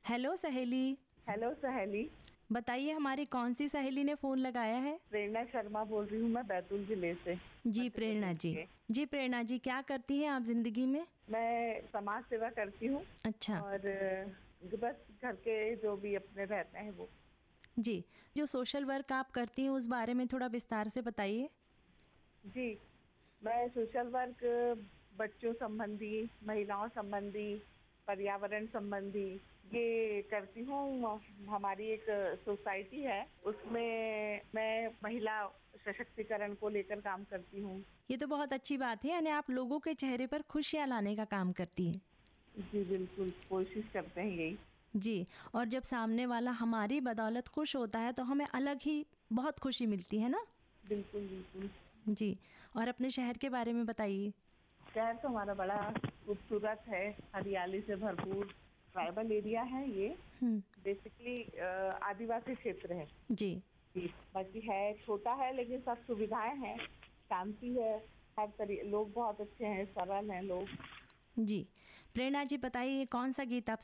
Hello सहेली। Hello सहेली। बताइए हमारी कौन सी सहेली ने फ़ोन लगाया है? प्रेरणा शर्मा बोल रही हूँ मैं बैतूल जिले से। जी प्रेरणा जी। जी प्रेरणा जी, क्या करती हैं आप ज़िंदगी में? मैं समाज सेवा करती हूँ। अच्छा। और बस घर के जो भी अपने रहते हैं वो। जी, जो सोशल वर्क आप करती हैं उस बारे में थोड़ा विस्तार से बताइए। जी, मैं सोशल वर्क बच्चों संबंधी, महिलाओं संबंधी, पर्यावरण संबंधी ये करती हूँ। हमारी एक सोसाइटी है, उसमें मैं महिला सशक्तिकरण को लेकर काम करती हूँ। ये तो बहुत अच्छी बात है, यानी आप लोगों के चेहरे पर खुशियाँ लाने का काम करती हैं। जी बिल्कुल, कोशिश करते हैं यही। जी, और जब सामने वाला हमारी बदौलत खुश होता है तो हमें अलग ही बहुत खुशी मिलती है ना? बिल्कुल बिल्कुल। जी, और अपने शहर के बारे में बताइए। शहर तो हमारा बड़ा खूबसूरत है, हरियाली से भरपूर ट्राइबल एरिया है ये। बेसिकली आदिवासी क्षेत्र है। जी। जी, बाकी है छोटा है लेकिन सब सुविधाएं हैं, शांति है, लोग बहुत अच्छे हैं, सरल हैं लोग। जी, प्रेरणा जी बताइए कौन सा गीत आप